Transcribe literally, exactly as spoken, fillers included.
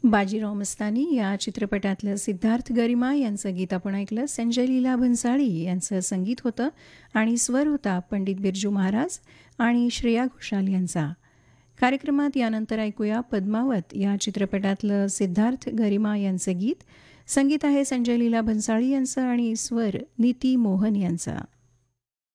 बाजीराव मस्तानी या चित्रपटातलं सिद्धार्थ गरिमा यांचं गीत आपण ऐकलं. संजय लीला भन्साळी यांचं संगीत होतं आणि स्वर होता पंडित बिरजू महाराज आणि श्रेया घोषाल यांचा. कार्यक्रमात यानंतर ऐकूया पद्मावत या चित्रपटातलं सिद्धार्थ गरिमा यांचं गीत. संगीत आहे संजय लीला भन्साळी यांचं आणि स्वर नीती मोहन यांचा.